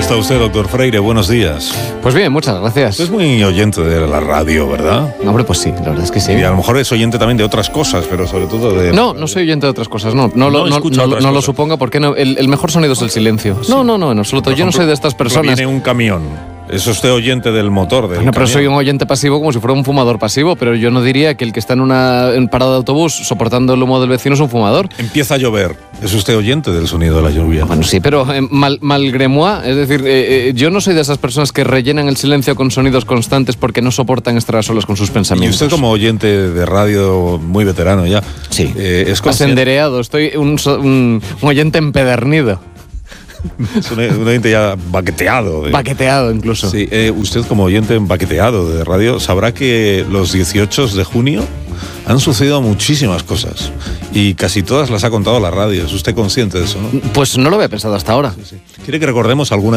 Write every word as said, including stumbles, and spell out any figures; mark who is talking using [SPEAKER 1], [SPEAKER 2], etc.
[SPEAKER 1] está usted, doctor Freire? Buenos días.
[SPEAKER 2] Pues bien, muchas gracias.
[SPEAKER 1] Usted es muy oyente de la radio, ¿verdad?
[SPEAKER 2] Hombre, pues sí, la verdad es que sí.
[SPEAKER 1] Y a lo mejor es oyente también de otras cosas, pero sobre todo de...
[SPEAKER 2] No, no soy oyente de otras cosas, no. No,
[SPEAKER 1] No
[SPEAKER 2] lo, no,
[SPEAKER 1] escucha
[SPEAKER 2] no,
[SPEAKER 1] otras
[SPEAKER 2] no lo
[SPEAKER 1] cosas.
[SPEAKER 2] suponga, porque no, el, el mejor sonido es el silencio.
[SPEAKER 1] Sí.
[SPEAKER 2] No, no, no, en absoluto.
[SPEAKER 1] Por
[SPEAKER 2] Yo no
[SPEAKER 1] ejemplo,
[SPEAKER 2] soy de estas personas.
[SPEAKER 1] Viene un camión. ¿Es usted oyente del motor del
[SPEAKER 2] No, pero
[SPEAKER 1] camión?
[SPEAKER 2] soy un oyente pasivo como si fuera un fumador pasivo, pero yo no diría que el que está en una en parada de autobús soportando el humo del vecino es un fumador.
[SPEAKER 1] Empieza a llover. ¿Es usted oyente del sonido de la lluvia?
[SPEAKER 2] Bueno, sí, pero eh, mal, malgré moi, es decir, eh, eh, yo no soy de esas personas que rellenan el silencio con sonidos constantes porque no soportan estar a solas con sus
[SPEAKER 1] Y
[SPEAKER 2] pensamientos.
[SPEAKER 1] usted como oyente de radio muy veterano ya,
[SPEAKER 2] Sí.
[SPEAKER 1] eh, es consciente,
[SPEAKER 2] Asendereado, estoy un, so- un, un oyente empedernido,
[SPEAKER 1] es un, un oyente ya baqueteado. de-
[SPEAKER 2] paqueteado incluso.
[SPEAKER 1] Sí, eh, usted como oyente baqueteado de radio sabrá que los dieciocho de junio han sucedido muchísimas cosas y casi todas las ha contado la radio. ¿Es usted consciente de eso, no?
[SPEAKER 2] Pues no lo había pensado hasta ahora.
[SPEAKER 1] ¿Quiere que recordemos alguna